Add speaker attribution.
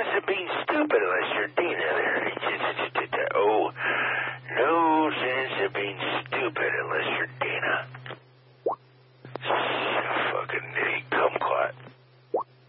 Speaker 1: of being stupid unless you're Dina there. Oh, no sense of being